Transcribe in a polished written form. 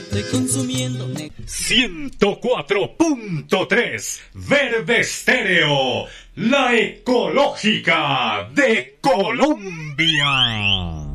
estoy consumiendo. 104.3 Verde Estéreo, la ecológica de Colombia.